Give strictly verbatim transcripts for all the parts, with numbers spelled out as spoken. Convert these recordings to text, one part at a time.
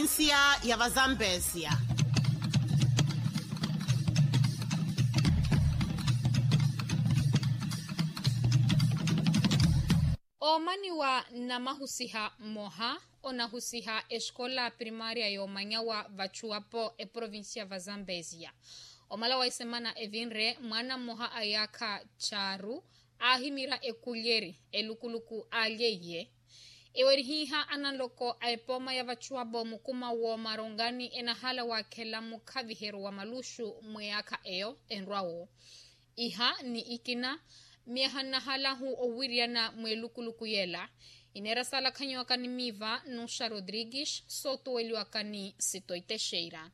Provincia ya Vazambezia. Omaniwa na mahusiha moha onahusiha escola primaria yomanyawa vachuapo e provincia Vazambezia. Omala wa semana evinre mwana moha ayaka charu ahimira ekulieri elukuluku aliyeye. Ewerihiha analoko aepoma ya vachuabo mukuma wo marongani enahala wa kela mukaviheru wa malushu mweyaka eo enrao. Iha ni ikina miehanahala hu owiriana mwelukuluku yela. Inera sala kanyo wakani miva Nusha Rodrigues soto weli wakani Sitoi Teixeira.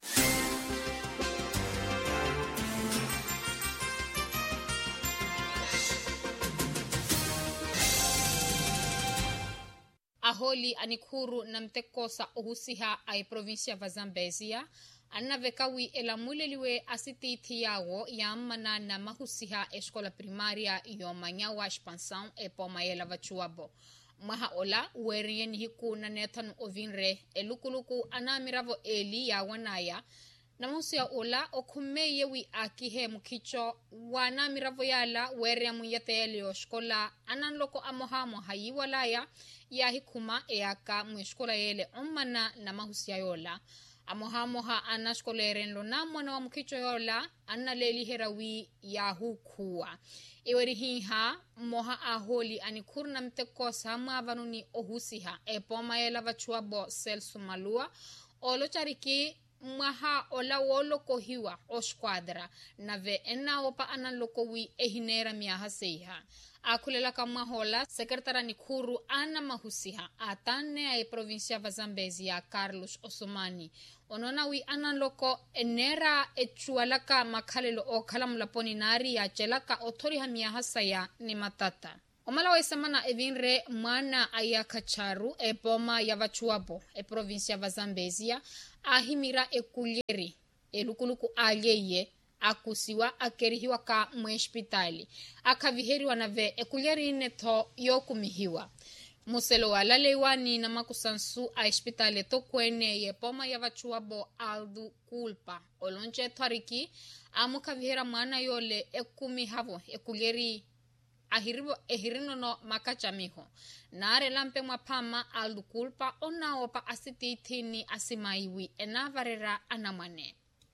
Aholi anikuru na mtekosa ohusiha ay provincia Vazambezia. Anavekawi elamuleliwe asititi yawo yamana na mahusiha escola primaria yomanyawa expansão e pomayela vachuabo. Maha ola werien hiku na netan ovinre elukuluku anamiravo eli ya wanaya. Na mahusiha ola okumeyewi akihe mukicho wanamiravo yala weria muyete o escola ananloko amohamo hayiwalaya ya hikuma eaka mu escola yele omana na mahusiha yola. Amoha moha anaskoleren lo na mwana wa mkicho yola analeli herawi ya hukua. Iwerihiha moha aholi anikurna mtekosa maavanuni ohusiha e poma yela vachuabo Celso Malua olo chariki mwaha ola wolo kohiwa o squadra na ve ena opa analokowi ehinera miaha seiha. Akulela kama hola sekretara nikuru ana mahusiha atane ay provincia Vazambezia Carlos Osomani onona wi analoko enera echualaka makalelo o kalamulaponi nari ya chelaka otori hamia hasaya ni matata. Omala wa semana evinre mwana ayaka charu e poma ya vachuapo e provincia Vazambezia ahimira ekulieri elukuluku aliyeye akusiwa akerihiwa ka mwespitali akaviheriwa na ve ekulieri neto yokumihiwa muselo walalewani na makusansu a hospitali to kwene ye poma ya vachuabo Aldo Culpa olonche tariki amukavihera mwana yole ekumihavo ekulieri ahiribo ehirino no makachamiho nare lampe mapama Aldo Culpa onaopa asititini asimaiwi enavarera anamane.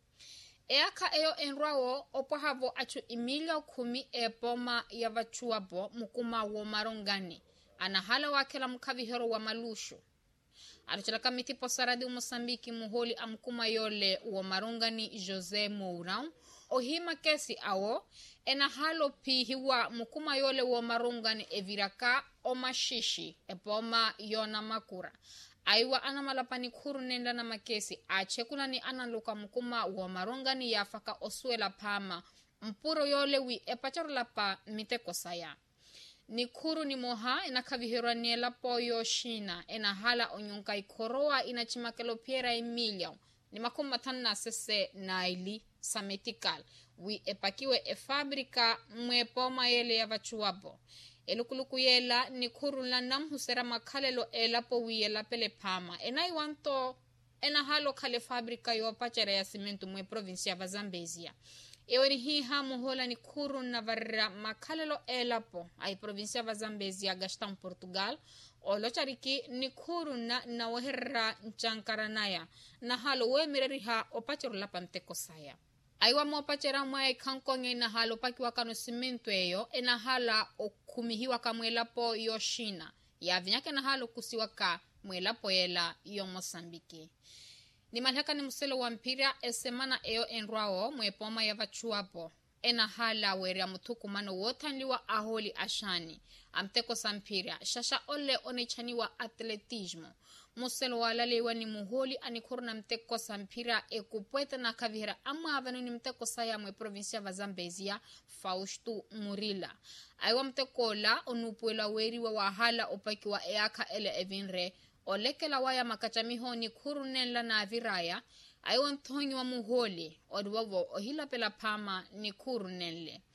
Eaka eo enrao opahavo achu Emilio kumi e poma ya vachuabo mukuma wo marongani. Anahala wakela mukavihero wa malushu. Aluchala kamiti posaradi Mosambiki muholi amkuma yole wa marongani Jose Mourão. Ohima kesi awo enahalo pihiwa mukuma yole wa marongani eviraka o mashishi e poma yona makura. Aiwa anamalapani kuru nenda na makesi achekula ni analuka mkuma wa marongani ya faka oswela pama mpuro yole wi epacharula pa miteko saya. Ni kuru ni moha inakavihirwa niela po yoshina enahala onyunka ikoroa inachimakelo Piera Emilio ni makuma tana sese naili sametikal wi epakiwe e fabrika mwe poma yele ya vachuabo. Elukuluku yela ni kuru la namhusera makalelo elapo wiyela pele pama. Enai wanto enahalo kale fabrika yo pachere ya simentu mwe provincia Vazambezia. Eweni hii hamu hola ni kuru na varra makalelo elapo ay provincia Vazambezia gastan Portugal. Olo chariki ni kuru na na waherra nchankaranaya. Na halo we mireriha opachero la panteko saya. Aiwa mwapachera mwae kankonge inahalo paki wakano simentu eyo enahala okumihiwa ka mwelapo yoshina. Ya vinyake nahalo kusiwaka mwelapo yela yo Mosambiki. Ni malhaka ni muselo wampira esemana eyo enrao mwepoma ya vachuapo. Enahala weria mutuku mano wotanliwa aholi ashani. Amteko sampira. Shasha ole onechaniwa atletismo. Muselo walalewa ni muholi anikuruna mteko sampira ekupwete na kavihera ama avanu ni mteko saya mwe provincia Vazambezia Fausto Murila. Aiwa mteko la onupuela weri wa wahala opaki wa eaka ele evinre olekela waya makachamiho ni kurunela na aviraya. Aiwa mtongi wa muholi oduwawo ohila pela pama ni kurunele.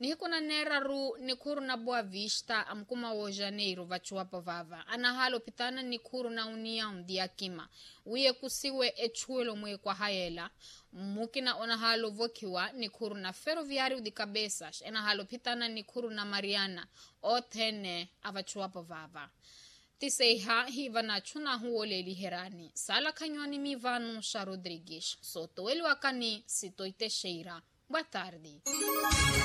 Ni kuna neraru ni kuru na Boa Vista amkuma wa Janeiro vachuapa vava. Anahalo pitana ni kuru na União de Akima. Uye kusiwe echuelo mwe kwa hayela. Mukina onahalo vokiwa ni kuru na Ferroviário de Cabeças. Enahalo pitana ni kuru na Mariana. Otene avachuapa vava. Tiseiha hiva na chuna huole liherani. Sala kanyoni mivanu Sha Rodrigues. Soto ele wakani Sitoite Sheira. Boa tarde.